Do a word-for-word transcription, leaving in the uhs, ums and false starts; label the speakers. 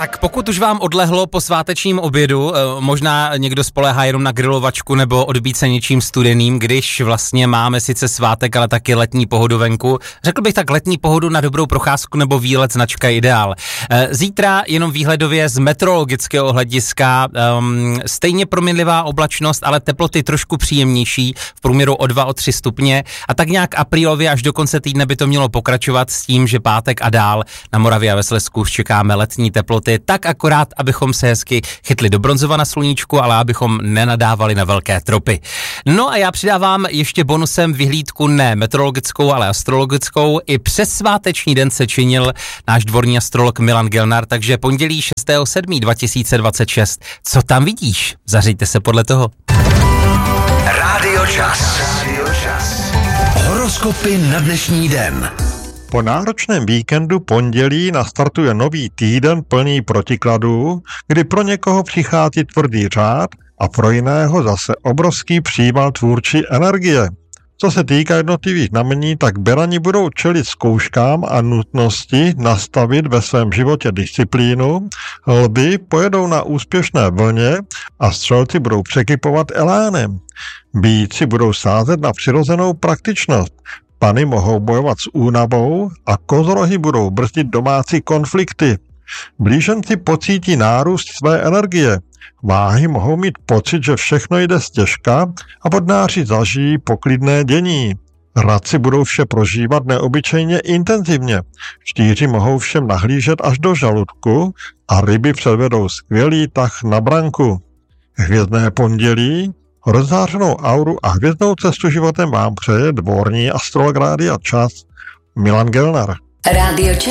Speaker 1: Tak pokud už vám odlehlo po svátečním obědu, možná někdo spoléhá jenom na grilovačku nebo odbít se něčím studeným, když vlastně máme sice svátek, ale taky letní pohodu venku. Řekl bych tak letní pohodu na dobrou procházku nebo výlet značka Ideál. Zítra jenom výhledově z meteorologického hlediska um, stejně proměnlivá oblačnost, ale teploty trošku příjemnější, v průměru o dva, o tři stupně a tak nějak aprílově až do konce týdne by to mělo pokračovat s tím, že pátek a dál na Moravě a ve Slezsku čekáme letní teploty, tak akorát, abychom se hezky chytli do bronzova na sluníčku, ale abychom nenadávali na velké tropy. No a já přidávám ještě bonusem vyhlídku ne meteorologickou, ale astrologickou. I přes sváteční den se činil náš dvorní astrolog Milan Gelnar, takže pondělí šestého sedmého dva tisíce dvacet šest. Co tam vidíš? Zařiďte se podle toho.
Speaker 2: Rádio Čas. Horoskopy na dnešní den.
Speaker 3: Po náročném víkendu pondělí nastartuje nový týden plný protikladů, kdy pro někoho přichází tvrdý řád a pro jiného zase obrovský příval tvůrčí energie. Co se týká jednotlivých znamení, tak berani budou čelit zkouškám a nutnosti nastavit ve svém životě disciplínu, lvi pojedou na úspěšné vlně a střelci budou překypovat elánem. Býci budou sázet na přirozenou praktičnost. Pany mohou bojovat s únavou a kozorohy budou brzdit domácí konflikty. Blíženci pocítí nárůst své energie. Váhy mohou mít pocit, že všechno jde ztěžka a vodnáři zažijí poklidné dění. Radci budou vše prožívat neobyčejně intenzivně. Štíři mohou všem nahlížet až do žaludku a ryby předvedou skvělý tah na branku. Hvězdné pondělí, rozzářenou auru a hvězdnou cestu životem vám přeje dvorní astrolog Rádia Čas Milan Gelnar.
Speaker 4: Rádio Čas.